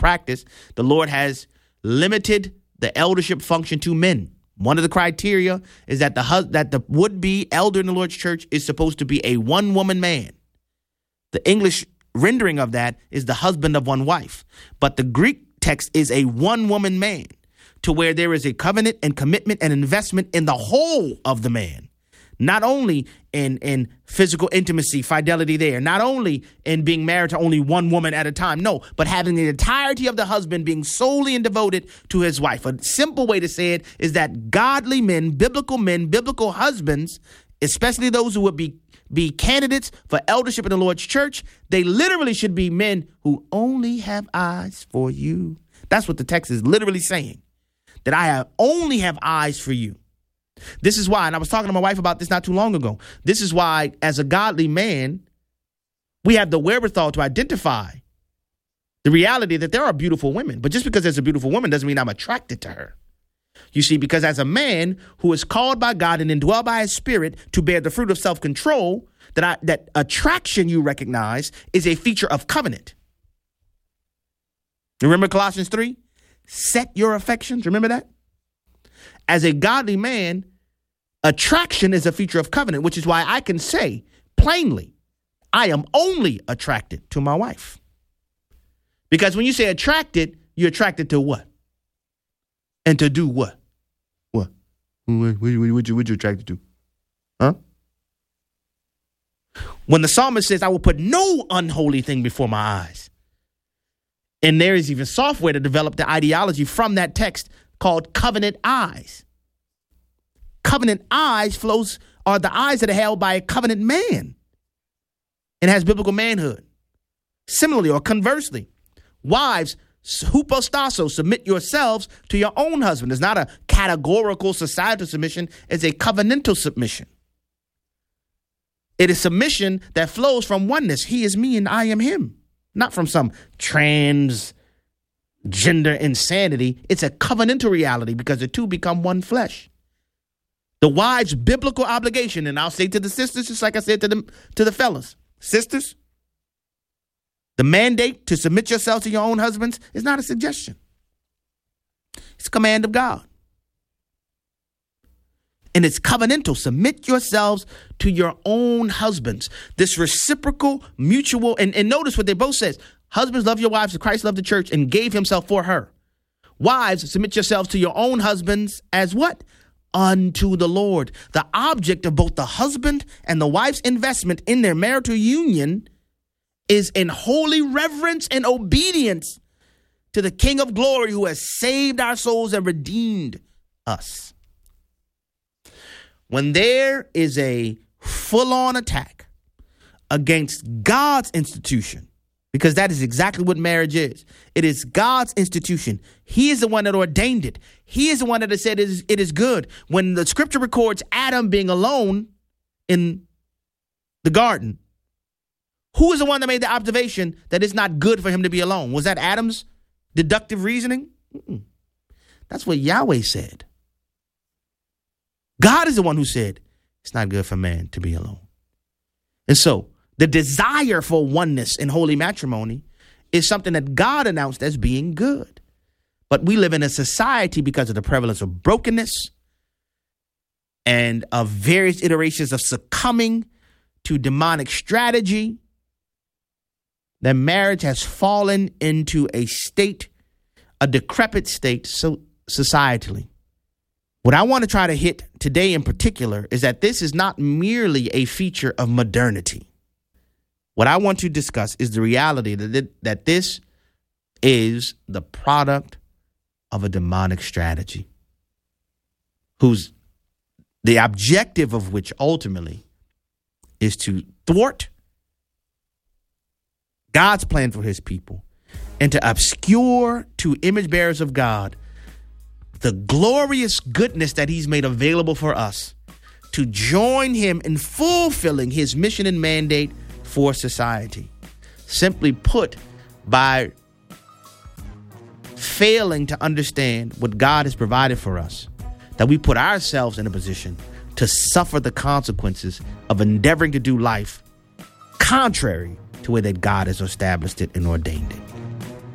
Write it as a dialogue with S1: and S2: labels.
S1: practice, the Lord has limited the eldership function to men. One of the criteria is that the would-be elder in the Lord's church is supposed to be a one-woman man. The English rendering of that is the husband of one wife. But the Greek text is a one-woman man, to where there is a covenant and commitment and investment in the whole of the man. Not only in physical intimacy, fidelity there, not only in being married to only one woman at a time, no, but having the entirety of the husband being solely and devoted to his wife. A simple way to say it is that godly men, biblical husbands, especially those who would be candidates for eldership in the Lord's church, they literally should be men who only have eyes for you. That's what the text is literally saying, that I only have eyes for you. This is why, and I was talking to my wife about this not too long ago. This is why, as a godly man, we have the wherewithal to identify the reality that there are beautiful women. But just because there's a beautiful woman doesn't mean I'm attracted to her. You see, because as a man who is called by God and indwelled by his spirit to bear the fruit of self-control, that attraction you recognize is a feature of covenant. Remember Colossians 3? Set your affections. Remember that? As a godly man, attraction is a feature of covenant, which is why I can say plainly, I am only attracted to my wife. Because when you say attracted, you're attracted to what? And to do what? What? What you attracted to? Huh? When the psalmist says, I will put no unholy thing before my eyes. And there is even software to develop the ideology from that text called covenant eyes. Covenant eyes are the eyes that are held by a covenant man and has biblical manhood. Similarly, or conversely, wives, hupostasso, submit yourselves to your own husband. It's not a categorical societal submission. It's a covenantal submission. It is submission that flows from oneness. He is me and I am him. Not from some transgender insanity. It's a covenantal reality because the two become one flesh. The wife's biblical obligation, and I'll say to the sisters, just like I said to the fellas, sisters, the mandate to submit yourselves to your own husbands is not a suggestion. It's a command of God. And it's covenantal. Submit yourselves to your own husbands. This reciprocal, mutual, and notice what they both says. Husbands, love your wives as Christ loved the church and gave himself for her. Wives, submit yourselves to your own husbands as what? Unto the Lord. The object of both the husband and the wife's investment in their marital union is in holy reverence and obedience to the King of glory who has saved our souls and redeemed us. When there is a full-on attack against God's institution, because that is exactly what marriage is. It is God's institution. He is the one that ordained it. He is the one that has said it is good. When the scripture records Adam being alone in the garden, who is the one that made the observation that it's not good for him to be alone? Was that Adam's deductive reasoning? That's what Yahweh said. God is the one who said it's not good for man to be alone. And so the desire for oneness in holy matrimony is something that God announced as being good. But we live in a society because of the prevalence of brokenness and of various iterations of succumbing to demonic strategy, that marriage has fallen into a state, a decrepit state, so societally. What I want to try to hit today in particular is that this is not merely a feature of modernity. What I want to discuss is the reality that this is the product of a demonic strategy, whose the objective of which ultimately is to thwart God's plan for his people and to obscure to image bearers of God the glorious goodness that he's made available for us to join him in fulfilling his mission and mandate for society. Simply put, by failing to understand what God has provided for us, that we put ourselves in a position to suffer the consequences of endeavoring to do life contrary to the way that God has established it and ordained it.